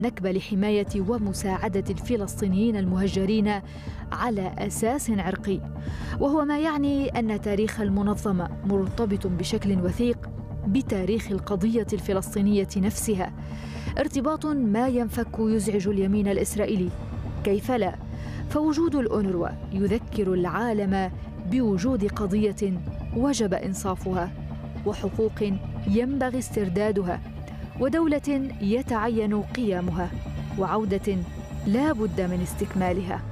نكبة لحماية ومساعدة الفلسطينيين المهجرين على أساس عرقي، وهو ما يعني أن تاريخ المنظمة مرتبط بشكل وثيق بتاريخ القضية الفلسطينية نفسها، ارتباط ما ينفك يزعج اليمين الإسرائيلي. كيف لا؟ فوجود الأونروا يذكر العالم بوجود قضية وجب إنصافها، وحقوق ينبغي استردادها، ودولة يتعين قيامها، وعودة لا بد من استكمالها.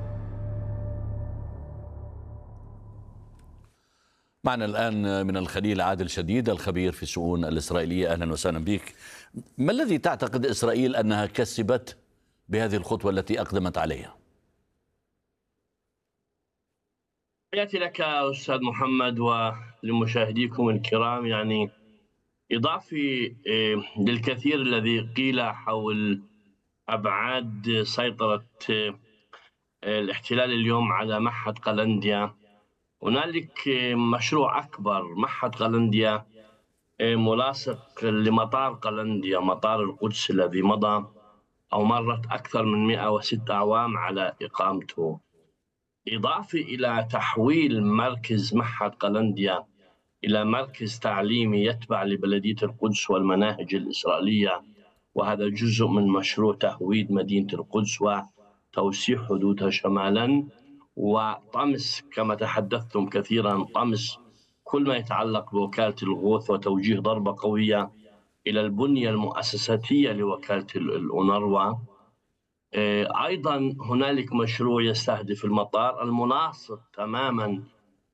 معنا الآن من الخليل عادل شديد الخبير في الشؤون الإسرائيلية. أهلا وسهلا بك. ما الذي تعتقد إسرائيل أنها كسبت بهذه الخطوة التي أقدمت عليها؟ تحياتي لك أستاذ محمد ولمشاهديكم الكرام. يعني إضافي للكثير الذي قيل حول أبعاد سيطرة الاحتلال اليوم على معهد قلنديا، هنالك مشروع أكبر. معهد قلنديا ملاصق لمطار قلنديا، مطار القدس الذي مضى أو مرت أكثر من 106 أعوام على إقامته. إضافة إلى تحويل مركز معهد قلنديا إلى مركز تعليمي يتبع لبلدية القدس والمناهج الإسرائيلية، وهذا جزء من مشروع تهويد مدينة القدس وتوسيع حدودها شمالا، وطمس كما تحدثتم كثيرا، طمس كل ما يتعلق بوكالة الغوث وتوجيه ضربة قوية إلى البنية المؤسساتية لوكالة الأونروا. أيضا هنالك مشروع يستهدف المطار المناصب تماما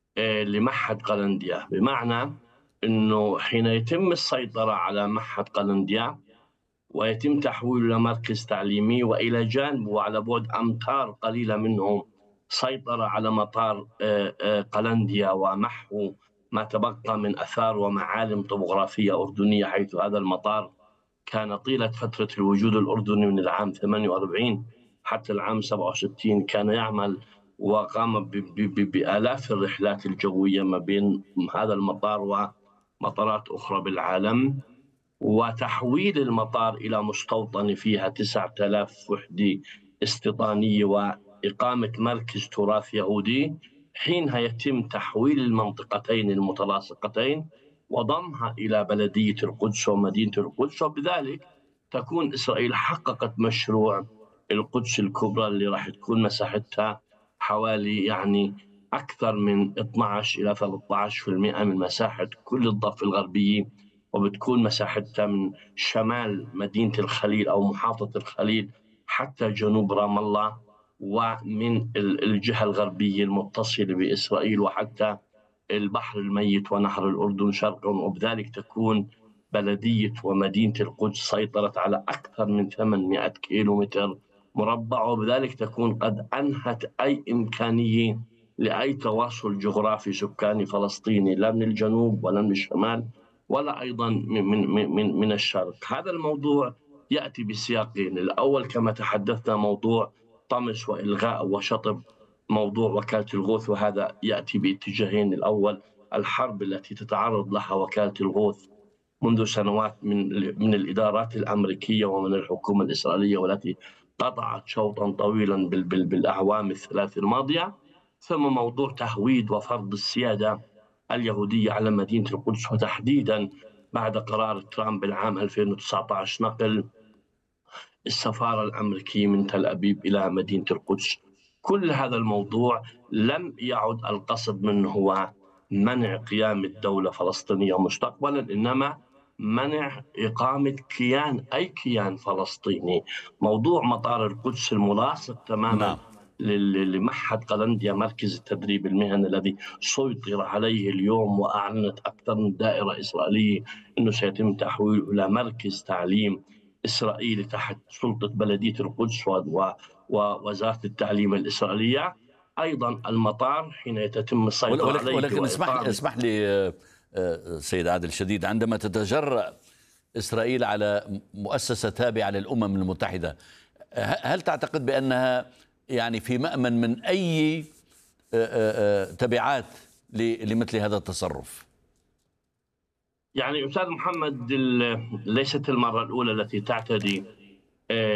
لمعهد قلنديا، بمعنى أنه حين يتم السيطرة على معهد قلنديا ويتم تحويله إلى مركز تعليمي، وإلى جانبه على بعد أمتار قليلة منه سيطرة على مطار قلنديا ومحو ما تبقى من أثار ومعالم طبوغرافية أردنية، حيث هذا المطار كان طيلة فترة الوجود الأردني من العام 48 حتى العام 67 كان يعمل وقام بآلاف الرحلات الجوية ما بين هذا المطار ومطارات أخرى بالعالم. وتحويل المطار إلى مستوطنة فيها 9000 وحدة استيطانية وإقامة مركز تراث يهودي، حينها يتم تحويل المنطقتين المتلاصقتين وضمها إلى بلدية القدس ومدينة القدس، وبذلك تكون إسرائيل حققت مشروع القدس الكبرى اللي راح تكون مساحتها حوالي يعني أكثر من 12 إلى 13% من مساحة كل الضفة الغربية، وبتكون مساحتها من شمال مدينة الخليل أو محافظة الخليل حتى جنوب رام الله، ومن الجهة الغربية المتصلة بإسرائيل وحتى البحر الميت ونهر الأردن شرقا. وبذلك تكون بلدية ومدينة القدس سيطرت على أكثر من 800 كيلومتر مربع، وبذلك تكون قد أنهت أي إمكانية لأي تواصل جغرافي سكاني فلسطيني، لا من الجنوب ولا من الشمال ولا أيضا من الشرق. هذا الموضوع يأتي بسياقين: الأول كما تحدثنا موضوع طمس وإلغاء وشطب موضوع وكالة الغوث، وهذا يأتي باتجاهين: الأول الحرب التي تتعرض لها وكالة الغوث منذ سنوات من الإدارات الأمريكية ومن الحكومة الإسرائيلية، والتي قطعت شوطا طويلا بالأعوام الثلاث الماضية، ثم موضوع تهويد وفرض السيادة اليهودية على مدينة القدس، وتحديدا بعد قرار ترامب بالعام 2019 نقل السفارة الأمريكية من تل أبيب إلى مدينة القدس. كل هذا الموضوع لم يعد القصد منه هو منع قيام الدولة فلسطينية مستقبلا، إنما منع إقامة أي كيان فلسطيني. موضوع مطار القدس الملاصق تماما لمعهد قلنديا مركز التدريب المهني الذي سيطر عليه اليوم، وأعلنت أكثر من دائرة إسرائيلية أنه سيتم تحويله إلى مركز تعليم إسرائيلي تحت سلطة بلدية القدس ووزارة التعليم الإسرائيلية. أيضا المطار حين يتم السيطرة عليه. ولكن اسمح لي سيد عادل شديد، عندما تتجرأ إسرائيل على مؤسسة تابعة للأمم المتحدة، هل تعتقد بأنها يعني في مأمن من أي تبعات لمثل هذا التصرف؟ يعني أستاذ محمد، ليست المرة الأولى التي تعتدي